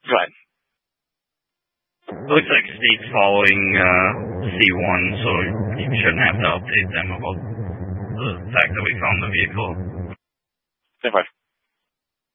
Right. Looks like Steve's following C1, so you shouldn't have to update them about the fact that we found the vehicle. Stand by.